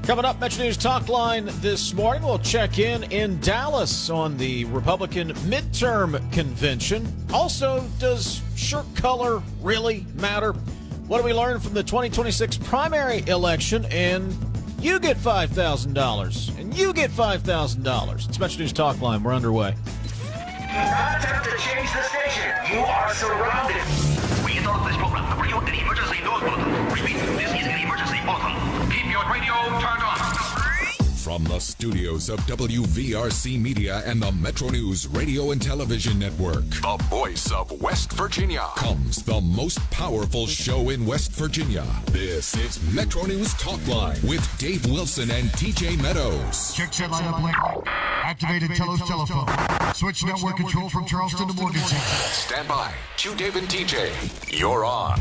Coming up, Metro News Talk Line this morning, we'll check in Dallas on the Republican midterm convention. Also, does shirt color really matter? What do we learn from the 2026 primary election? And you get $5,000. And you get $5,000. It's Metro News Talk Line. We're underway. Do not attempt to change the station. You are surrounded. We interrupt this program to bring you an emergency news bulletin. Repeat, this is an emergency bulletin. Keep your radio turned on. From the studios of WVRC Media and the Metro News Radio and Television Network, the voice of West Virginia, comes the most powerful show in West Virginia. This is Metro News Talk Line with Dave Wilson and TJ Meadows. Check set line up link. Activated Telos telephone. Switch network control from Charleston to Morgantown. Stand by. Q Dave and TJ. You're on.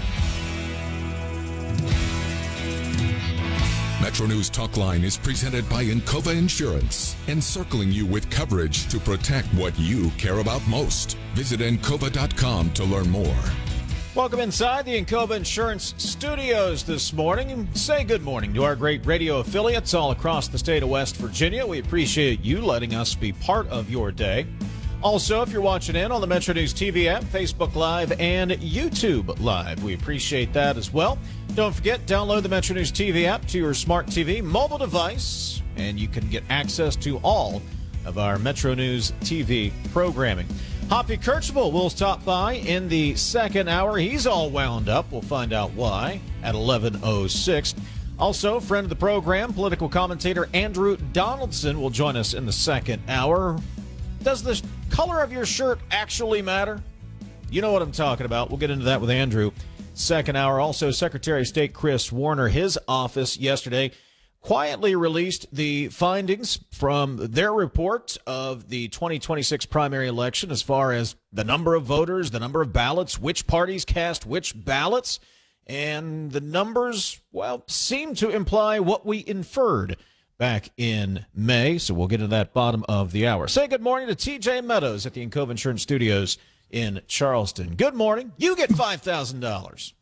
Metro News Talk Line is presented by Encova Insurance, encircling you with coverage to protect what you care about most. Visit Encova.com to learn more. Welcome inside the Encova Insurance Studios this morning. And say good morning to our great radio affiliates all across the state of West Virginia. We appreciate you letting us be part of your day. Also, if you're watching in on the Metro News TV app, Facebook Live, and YouTube Live, we appreciate that as well. Don't forget, download the Metro News TV app to your smart TV mobile device, and you can get access to all of our Metro News TV programming. Hoppy Kercheval will stop by in the second hour. He's all wound up. We'll find out why at 11:06. Also, friend of the program, political commentator Andrew Donaldson will join us in the second hour. Does the color of your shirt actually matter? You know what I'm talking about. We'll get into that with Andrew. Second hour. Also, Secretary of State Chris Warner, his office yesterday quietly released the findings from their report of the 2026 primary election as far as the number of voters, the number of ballots, which parties cast which ballots, and the numbers, well, seem to imply what we inferred back in May. So we'll get into that bottom of the hour. Say good morning to TJ Meadows at the Encova Insurance Studios in Charleston. Good morning. You get $5,000.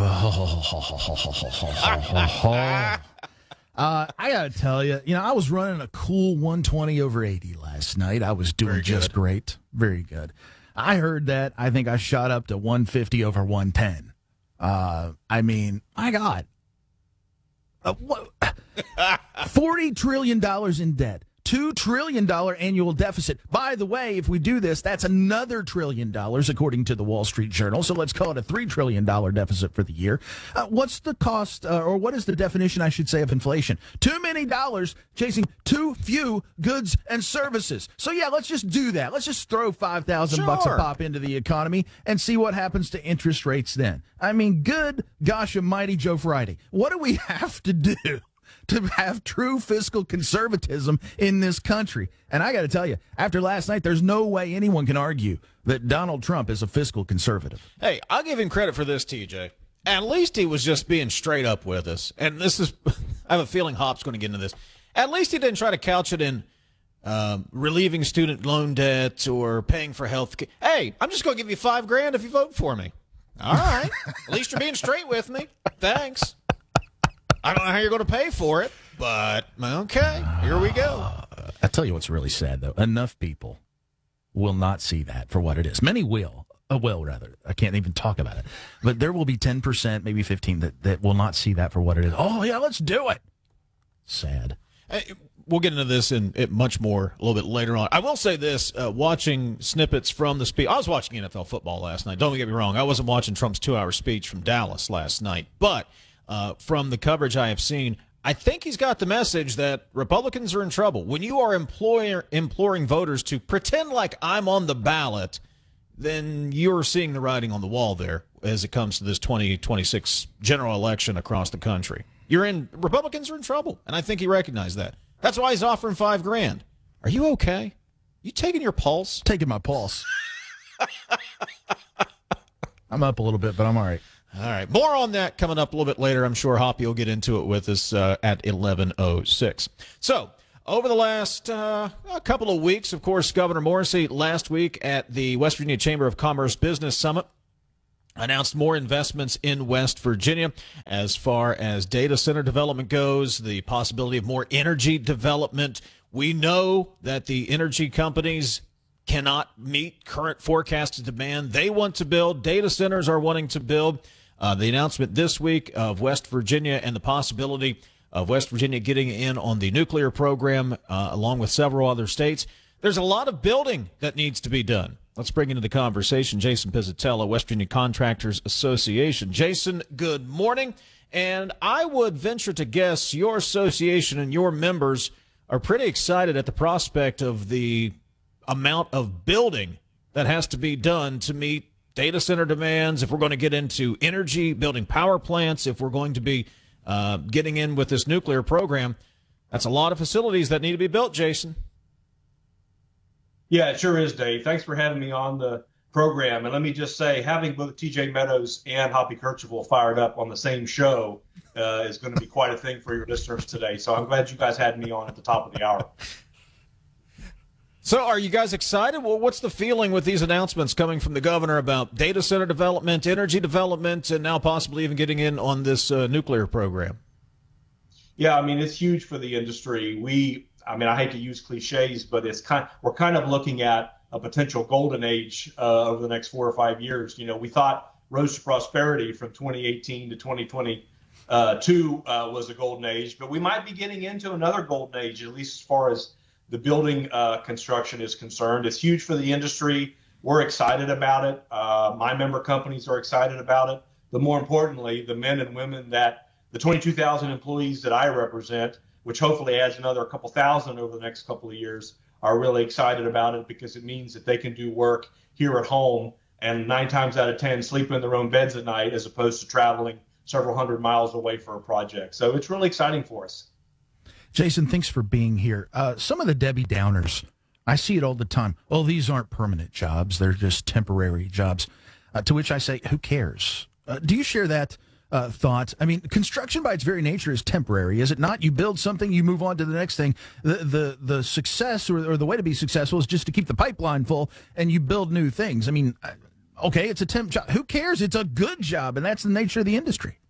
I got to tell you, I was running a cool 120 over 80 last night. I was doing just great. Very good. I heard that. I think I shot up to 150 over 110. I mean, my God. $40 trillion in debt. $2 trillion annual deficit. By the way, if we do this, that's another $1 trillion, according to the Wall Street Journal. So let's call it a $3 trillion deficit for the year. What's the cost, or what is the definition, I should say, of inflation? Too many dollars chasing too few goods and services. So, yeah, let's just do that. Let's just throw $5,000 bucks a pop into the economy and see what happens to interest rates then. I mean, good gosh almighty Joe Friday. What do we have to do to have true fiscal conservatism in this country? And I got to tell you, after last night, there's no way anyone can argue that Donald Trump is a fiscal conservative. Hey, I'll give him credit for this, TJ. At least he was just being straight up with us. And this is, I have a feeling Hop's going to get into this. At least he didn't try to couch it in relieving student loan debt or paying for health care. Hey, I'm just going to give you $5,000 if you vote for me. All right. At least you're being straight with me. Thanks. I don't know how you're going to pay for it, but okay, here we go. I'll tell you what's really sad, though. Enough people will not see that for what it is. Many will. Rather. I can't even talk about it. But there will be 10%, maybe 15%, that will not see that for what it is. Oh, yeah, let's do it. Sad. We'll get into this in much more a little bit later on. I will say this, watching snippets from the speech. I was watching NFL football last night. Don't get me wrong. I wasn't watching Trump's 2-hour speech from Dallas last night. But from the coverage I have seen, I think he's got the message that Republicans are in trouble. When you are imploring voters to pretend like I'm on the ballot, then you're seeing the writing on the wall there as it comes to this 2026 general election across the country. Republicans are in trouble, and I think he recognized that. That's why he's offering $5,000. Are you okay? You taking your pulse? Taking my pulse. I'm up a little bit, but I'm all right. All right. More on that coming up a little bit later. I'm sure Hoppy will get into it with us at 11:06. So, over the last couple of weeks, of course, Governor Morrisey last week at the West Virginia Chamber of Commerce Business Summit announced more investments in West Virginia as far as data center development goes, the possibility of more energy development. We know that the energy companies cannot meet current forecasted demand. They want to build. Data centers are wanting to build. The announcement this week of West Virginia and the possibility of West Virginia getting in on the nuclear program, along with several other states. There's a lot of building that needs to be done. Let's bring into the conversation Jason Pizzatella, West Virginia Contractors Association. Jason, good morning. And I would venture to guess your association and your members are pretty excited at the prospect of the amount of building that has to be done to meet data center demands. If we're going to get into energy, building power plants, if we're going to be getting in with this nuclear program, that's a lot of facilities that need to be built, Jason. Yeah, it sure is, Dave. Thanks for having me on the program. And let me just say, having both TJ Meadows and Hoppy Kercheval fired up on the same show is going to be quite a thing for your listeners today. So I'm glad you guys had me on at the top of the hour. So are you guys excited? Well, what's the feeling with these announcements coming from the governor about data center development, energy development, and now possibly even getting in on this nuclear program? Yeah, I mean, it's huge for the industry. I hate to use cliches, but we're kind of looking at a potential golden age over the next 4 or 5 years. You know, we thought Road to Prosperity from 2018 to 2022 was a golden age, but we might be getting into another golden age, at least as far as the building construction is concerned. It's huge for the industry. We're excited about it. My member companies are excited about it. But more importantly, the men and women the 22,000 employees that I represent, which hopefully adds another couple thousand over the next couple of years, are really excited about it because it means that they can do work here at home and 9 times out of 10 sleep in their own beds at night as opposed to traveling several hundred miles away for a project. So it's really exciting for us. Jason, thanks for being here. Some of the Debbie Downers, I see it all the time. Oh, these aren't permanent jobs. They're just temporary jobs. To which I say, who cares? Do you share that thought? I mean, construction by its very nature is temporary, is it not? You build something, you move on to the next thing. The success or the way to be successful is just to keep the pipeline full and you build new things. I mean, okay, it's a temp job. Who cares? It's a good job, and that's the nature of the industry.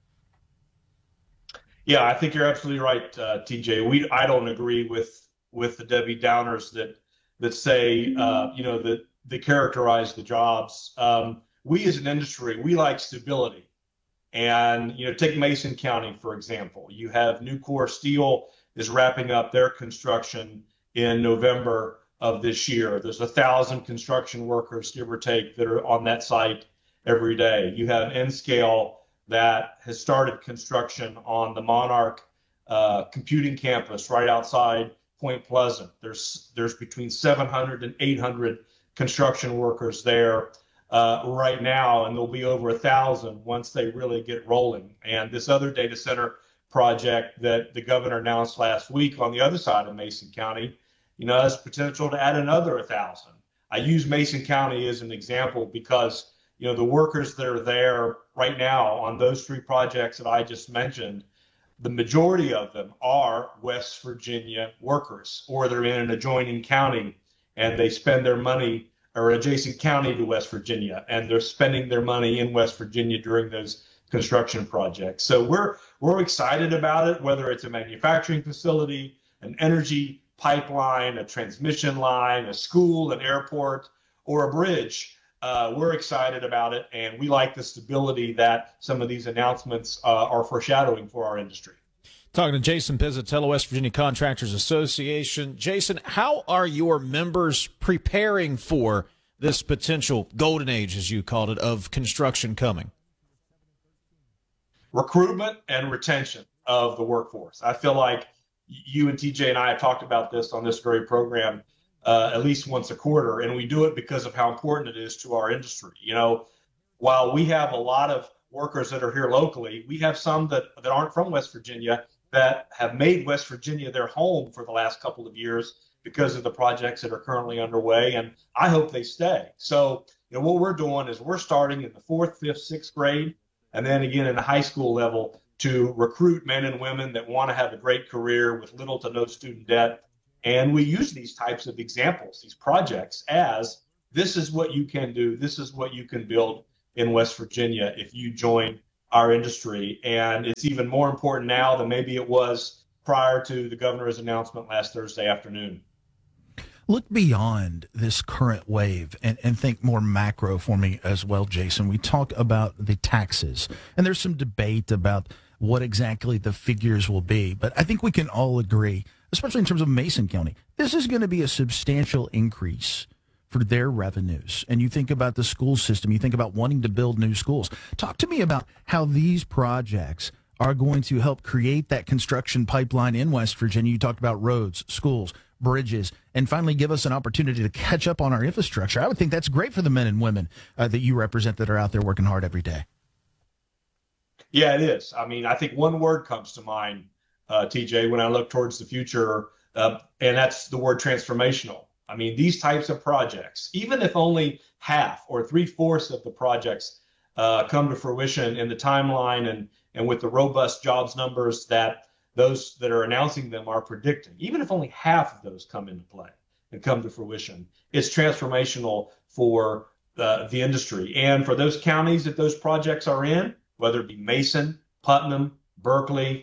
Yeah, I think you're absolutely right, TJ. I don't agree with the Debbie Downers that say that they characterize the jobs. We as an industry, we like stability. And, take Mason County, for example. You have Nucor Steel is wrapping up their construction in November of this year. There's 1,000 construction workers, give or take, that are on that site every day. You have Nscale that has started construction on the Monarch computing campus right outside Point Pleasant. There's between 700 and 800 construction workers there right now, and there'll be over 1,000 once they really get rolling. And this other data center project that the governor announced last week on the other side of Mason County, has potential to add another 1,000. I use Mason County as an example because, the workers that are there right now on those 3 projects that I just mentioned, the majority of them are West Virginia workers, or they're in an adjoining county and they spend their money, or adjacent county to West Virginia, and they're spending their money in West Virginia during those construction projects. So we're excited about it, whether it's a manufacturing facility, an energy pipeline, a transmission line, a school, an airport, or a bridge. We're excited about it, and we like the stability that some of these announcements are foreshadowing for our industry. Talking to Jason Pizzatella, West Virginia Contractors Association. Jason, how are your members preparing for this potential golden age, as you called it, of construction coming? Recruitment and retention of the workforce. I feel like you and TJ and I have talked about this on this very program at least once a quarter, and we do it because of how important it is to our industry. While we have a lot of workers that are here locally, we have some that aren't from West Virginia that have made West Virginia their home for the last couple of years because of the projects that are currently underway, and I hope they stay. So, what we're doing is we're starting in the 4th, 5th, 6th grade, and then again in the high school level to recruit men and women that want to have a great career with little to no student debt. And we use these types of examples, these projects, as this is what you can do, this is what you can build in West Virginia if you join our industry. And it's even more important now than maybe it was prior to the governor's announcement last Thursday afternoon. Look beyond this current wave and think more macro for me as well, Jason. We talk about the taxes, and there's some debate about what exactly the figures will be. But I think we can all agree, especially in terms of Mason County, this is going to be a substantial increase for their revenues. And you think about the school system, you think about wanting to build new schools. Talk to me about how these projects are going to help create that construction pipeline in West Virginia. You talked about roads, schools, bridges, and finally give us an opportunity to catch up on our infrastructure. I would think that's great for the men and women that you represent that are out there working hard every day. Yeah, it is. I mean, I think one word comes to mind, TJ, when I look towards the future, and that's the word transformational. I mean, these types of projects, even if only half or 3/4 of the projects come to fruition in the timeline and with the robust jobs numbers that those that are announcing them are predicting, even if only half of those come into play and come to fruition, it's transformational for the industry. And for those counties that those projects are in, whether it be Mason, Putnam, Berkeley,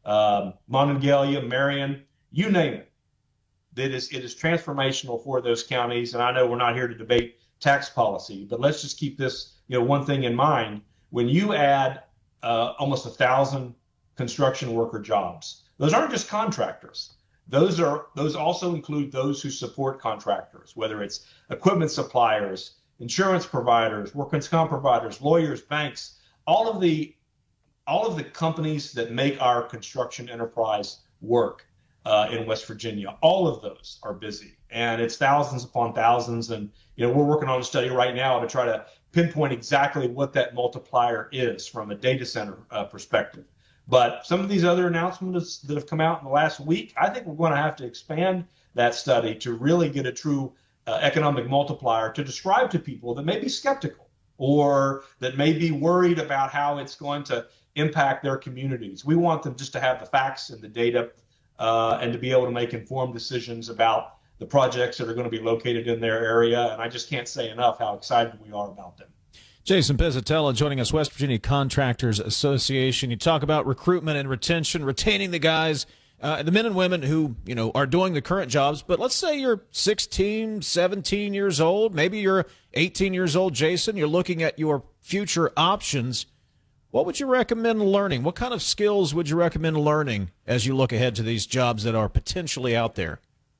Monongalia, Marion, you name it, it is transformational for those counties. And I know we're not here to debate tax policy, but let's just keep this, one thing in mind. When you add almost 1,000 construction worker jobs, those aren't just contractors. Those also include those who support contractors, whether it's equipment suppliers, insurance providers, workers' comp providers, lawyers, banks, all of the companies that make our construction enterprise work in West Virginia. All of those are busy, and it's thousands upon thousands. And we're working on a study right now to try to pinpoint exactly what that multiplier is from a data center perspective. But some of these other announcements that have come out in the last week, I think we're going to have to expand that study to really get a true economic multiplier to describe to people that may be skeptical or that may be worried about how it's going to impact their communities. We want them just to have the facts and the data and to be able to make informed decisions about the projects that are going to be located in their area. And I just can't say enough how excited we are about them. Jason Pizzatella joining us, West Virginia Contractors Association. You talk about recruitment and retention, retaining the guys, the men and women who, are doing the current jobs. But let's say you're 16, 17 years old. Maybe you're 18 years old, Jason. You're looking at your future options. What would you recommend learning? What kind of skills would you recommend learning as you look ahead to these jobs that are potentially out there?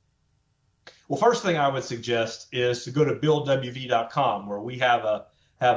Well, first thing I would suggest is to go to buildwv.com, where we have a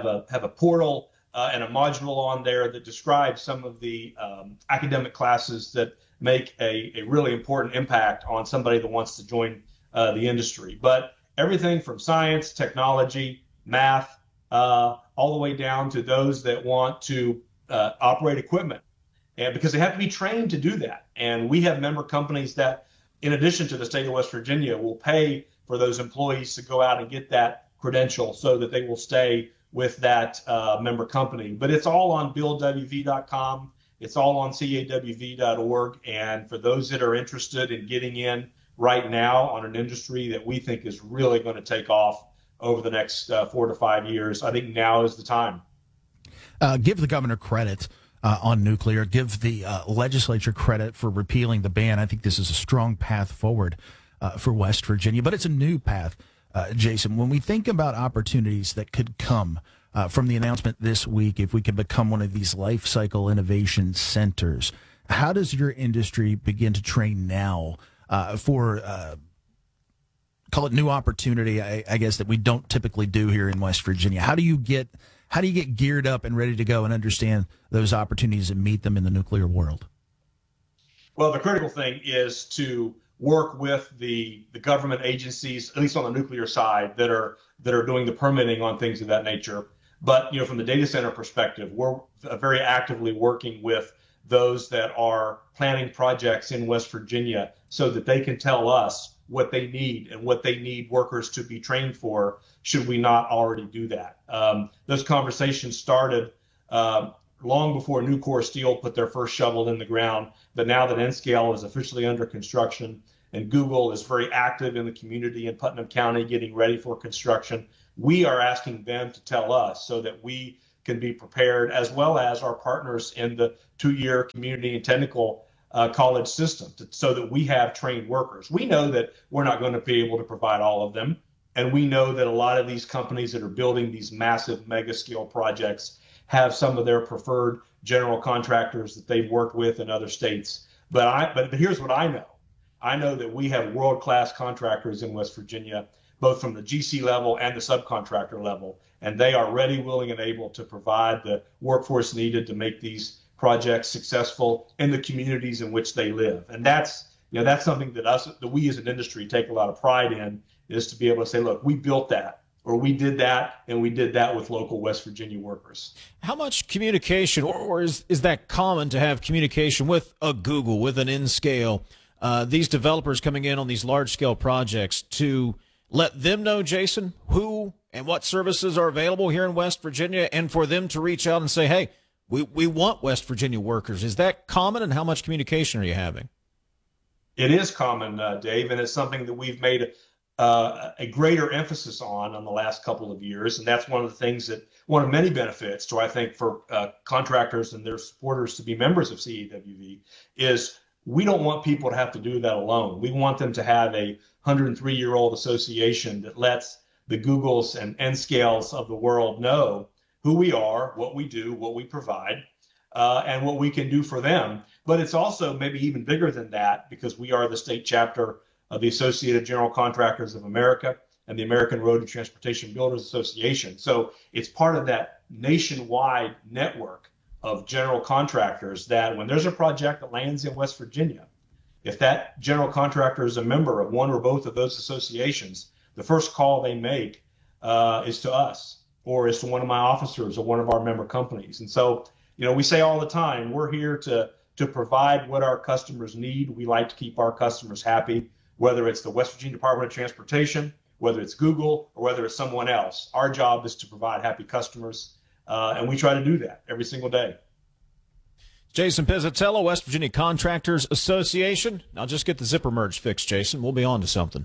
portal and a module on there that describes some of the academic classes that make a really important impact on somebody that wants to join the industry. But everything from science, technology, math, all the way down to those that want to operate equipment, and because they have to be trained to do that. And we have member companies that, in addition to the state of West Virginia, will pay for those employees to go out and get that credential so that they will stay with that member company. But it's all on buildwv.com. It's all on cawv.org. And for those that are interested in getting in right now on an industry that we think is really going to take off over the next 4 to 5 years, I think now is the time. Give the governor credit on nuclear. Give the legislature credit for repealing the ban. I think this is a strong path forward for West Virginia, but it's a new path. Jason, when we think about opportunities that could come from the announcement this week, if we could become one of these life cycle innovation centers, how does your industry begin to train now for, call it new opportunity, I guess, that we don't typically do here in West Virginia? How do you get geared up and ready to go and understand those opportunities and meet them in the nuclear world? Well, the critical thing is to work with the government agencies, at least on the nuclear side, that are doing the permitting on things of that nature. But from the data center perspective, we're very actively working with those that are planning projects in West Virginia so that they can tell us what they need and what they need workers to be trained for, should we not already do that. Those conversations started long before Nucor Steel put their first shovel in the ground, but now that N-Scale is officially under construction and Google is very active in the community in Putnam County getting ready for construction, we are asking them to tell us so that we can be prepared, as well as our partners in the 2-year community and technical college system, so that we have trained workers. We know that we're not going to be able to provide all of them. And we know that a lot of these companies that are building these massive mega scale projects have some of their preferred general contractors that they've worked with in other states. But here's what I know. I know that we have world-class contractors in West Virginia, both from the GC level and the subcontractor level, and they are ready, willing, and able to provide the workforce needed to make these projects successful in the communities in which they live. And that's something that we as an industry take a lot of pride in, is to be able to say, look, we built that, or we did that, and we did that with local West Virginia workers. How much communication, or is that common to have communication with a Google, with an N-Scale, these developers coming in on these large-scale projects, to let them know, Jason, who and what services are available here in West Virginia, and for them to reach out and say, hey, we want West Virginia workers? Is that common, and how much communication are you having? It is common, Dave, and it's something that we've made a greater emphasis on the last couple of years. And that's one of many benefits to, I think, for contractors and their supporters to be members of CAWV, is we don't want people to have to do that alone. We want them to have a 103-year-old association that lets the Googles and N-Scales of the world know who we are, what we do, what we provide, and what we can do for them. But it's also maybe even bigger than that, because we are the state chapter of the Associated General Contractors of America and the American Road and Transportation Builders Association. So it's part of that nationwide network of general contractors that when there's a project that lands in West Virginia, if that general contractor is a member of one or both of those associations, the first call they make is to us, or is to one of my officers or one of our member companies. And so, we say all the time, we're here to provide what our customers need. We like to keep our customers happy, whether it's the West Virginia Department of Transportation, whether it's Google, or whether it's someone else. Our job is to provide happy customers, and we try to do that every single day. Jason Pizzatello, West Virginia Contractors Association. Now just get the zipper merge fixed, Jason. We'll be on to something.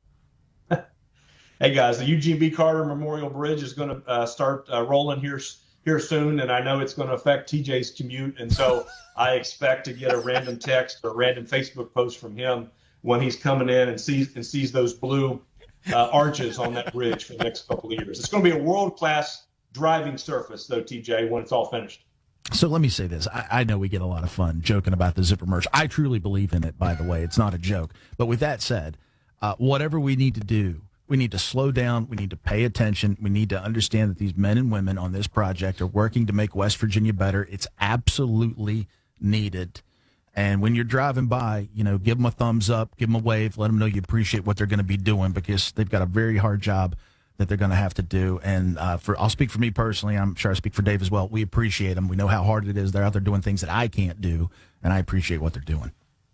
Hey, guys, the Eugene B. Carter Memorial Bridge is going to start rolling here soon, and I know it's going to affect TJ's commute, and so I expect to get a random text or a random Facebook post from him when he's coming in and sees those blue arches on that bridge for the next couple of years. It's going to be a world-class driving surface, though, TJ, when it's all finished. So let me say this. I know we get a lot of fun joking about the zipper merge. I truly believe in it, by the way. It's not a joke. But with that said, whatever we need to do, we need to slow down. We need to pay attention. We need to understand that these men and women on this project are working to make West Virginia better. It's absolutely needed. And when you're driving by, give them a thumbs up, give them a wave, let them know you appreciate what they're going to be doing, because they've got a very hard job that they're going to have to do. And I'll speak for me personally. I'm sure I speak for Dave as well. We appreciate them. We know how hard it is. They're out there doing things that I can't do, and I appreciate what they're doing.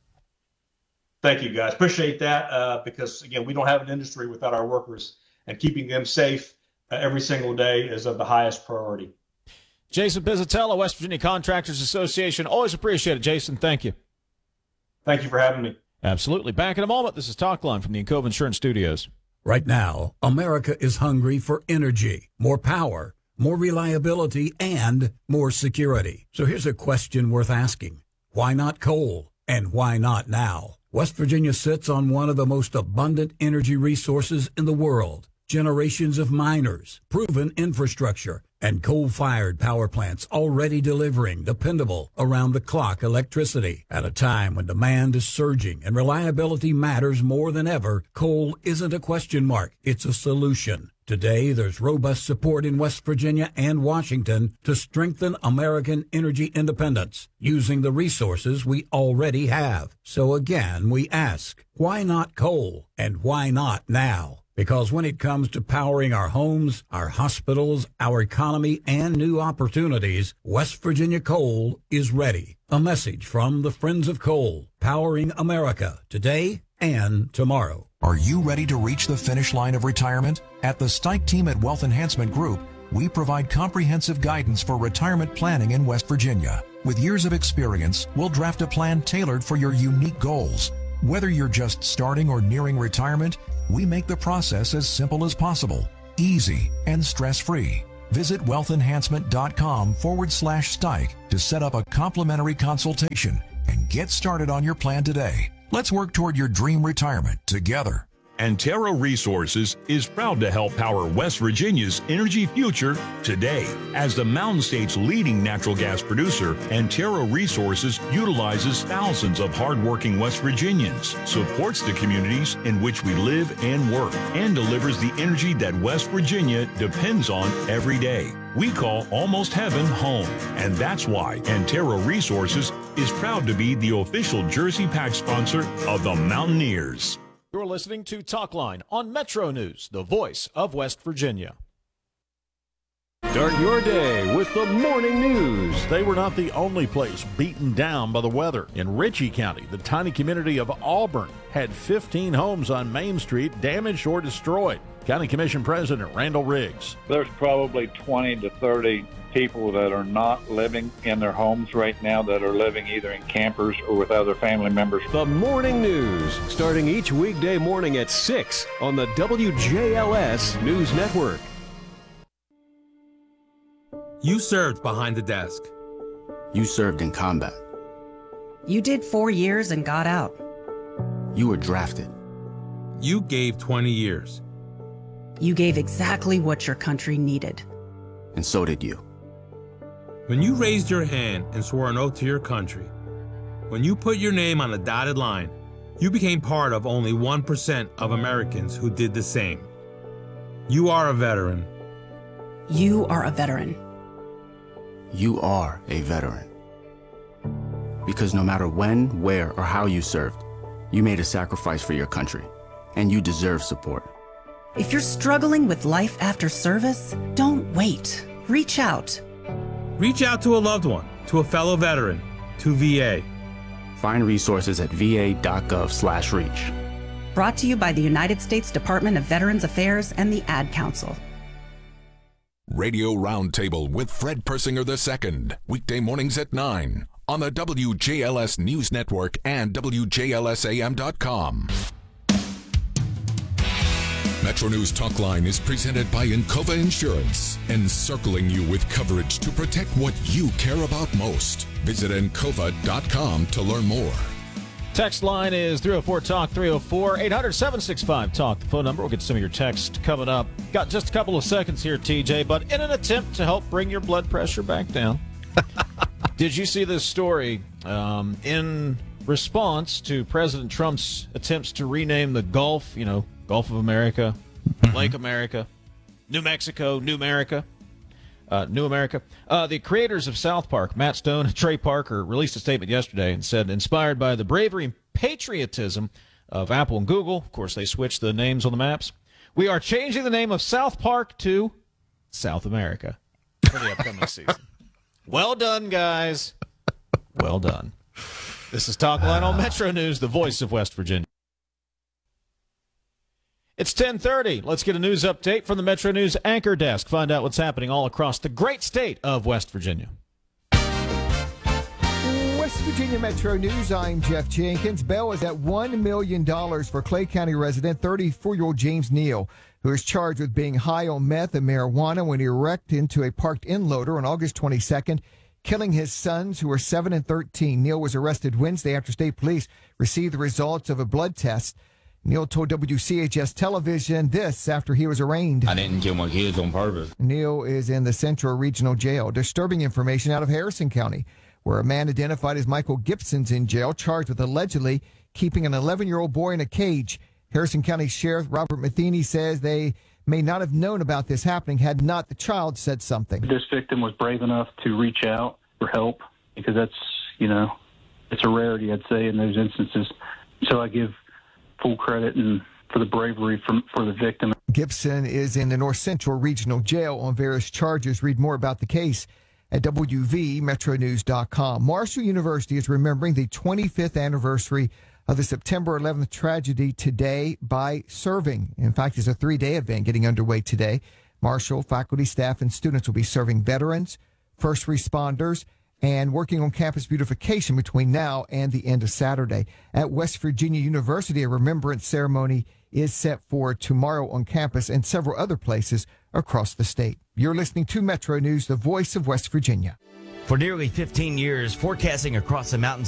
Thank you, guys. Appreciate that, because, again, we don't have an industry without our workers, and keeping them safe every single day is of the highest priority. Jason Pizzatello, West Virginia Contractors Association. Always appreciate it, Jason. Thank you. Thank you for having me. Absolutely. Back in a moment. This is Talk Line from the Encova Insurance Studios. Right now, America is hungry for energy, more power, more reliability, and more security. So here's a question worth asking. Why not coal? And why not now? West Virginia sits on one of the most abundant energy resources in the world. Generations of miners, proven infrastructure, and coal-fired power plants already delivering dependable, around-the-clock electricity. At a time when demand is surging and reliability matters more than ever, coal isn't a question mark, it's a solution. Today, there's robust support in West Virginia and Washington to strengthen American energy independence using the resources we already have. So again, we ask, why not coal? And why not now? Because when it comes to powering our homes, our hospitals, our economy, and new opportunities, West Virginia Coal is ready. A message from the Friends of Coal, powering America today and tomorrow. Are you ready to reach the finish line of retirement? At the Stike team at Wealth Enhancement Group, we provide comprehensive guidance for retirement planning in West Virginia. With years of experience, we'll draft a plan tailored for your unique goals. Whether you're just starting or nearing retirement, we make the process as simple as possible, easy and stress-free. Visit wealthenhancement.com/Stike to set up a complimentary consultation and get started on your plan today. Let's work toward your dream retirement together. Antero Resources is proud to help power West Virginia's energy future today. As the Mountain State's leading natural gas producer, Antero Resources utilizes thousands of hardworking West Virginians, supports the communities in which we live and work, and delivers the energy that West Virginia depends on every day. We call Almost Heaven home, and that's why Antero Resources is proud to be the official jersey patch sponsor of the Mountaineers. You're listening to Talkline on Metro News, the voice of West Virginia. Start your day with the morning news. They were not the only place beaten down by the weather. In Ritchie County, the tiny community of Auburn had 15 homes on Main Street damaged or destroyed. County Commission President Randall Riggs. There's probably 20 to 30 people that are not living in their homes right now, that are living either in campers or with other family members. The morning news, starting each weekday morning at 6 on the WJLS News Network. You served behind the desk. You served in combat. You did 4 years and got out. You were drafted. You gave 20 years. You gave exactly what your country needed. And so did you. When you raised your hand and swore an oath to your country, when you put your name on a dotted line, you became part of only 1% of Americans who did the same. You are a veteran. You are a veteran. You are a veteran. Because no matter when, where, or how you served, you made a sacrifice for your country, and you deserve support. If you're struggling with life after service, don't wait. Reach out. Reach out to a loved one, to a fellow veteran, to VA. Find resources at va.gov/reach. Brought to you by the United States Department of Veterans Affairs and the Ad Council. Radio Roundtable with Fred Persinger II. Weekday mornings at 9 on the WJLS News Network and WJLSAM.com. Metro News Talkline is presented by Encova Insurance, encircling you with coverage to protect what you care about most. Visit Encova.com to learn more. Text line is 304-TALK, 304-800-765-TALK. The phone number. We'll get some of your text coming up. Got just a couple of seconds here, TJ, but in an attempt to help bring your blood pressure back down, did you see this story in response to President Trump's attempts to rename the Gulf, Gulf of America, Lake America, New Mexico, New America. The creators of South Park, Matt Stone and Trey Parker, released a statement yesterday and said, inspired by the bravery and patriotism of Apple and Google, of course they switched the names on the maps, we are changing the name of South Park to South America for the upcoming season. Well done, guys. Well done. This is Talkline on Metro News, the voice of West Virginia. It's 10:30. Let's get a news update from the Metro News Anchor Desk. Find out what's happening all across the great state of West Virginia. West Virginia Metro News, I'm Jeff Jenkins. Bail is at $1 million for Clay County resident 34-year-old James Neal, who is charged with being high on meth and marijuana when he wrecked into a parked in-loader on August 22nd, killing his sons, who were 7 and 13. Neal was arrested Wednesday after state police received the results of a blood test. Neal told WCHS Television this after he was arraigned. I didn't kill my kids on purpose. Neal is in the Central Regional Jail. Disturbing information out of Harrison County, where a man identified as Michael Gibson's in jail, charged with allegedly keeping an 11-year-old boy in a cage. Harrison County Sheriff Robert Matheny says they may not have known about this happening had not the child said something. This victim was brave enough to reach out for help, because that's, it's a rarity, I'd say, in those instances. So I give full credit and for the bravery for the victim. Gibson is in the North Central Regional Jail on various charges. Read more about the case at WVMetroNews.com. Marshall University is remembering the 25th anniversary of the September 11th tragedy today by serving. In fact, it's a 3-day event getting underway today. Marshall faculty, staff, and students will be serving veterans, first responders, and working on campus beautification between now and the end of Saturday. At West Virginia University, a remembrance ceremony is set for tomorrow on campus, and several other places across the state. You're listening to Metro News, the voice of West Virginia. For nearly 15 years, forecasting across the mountains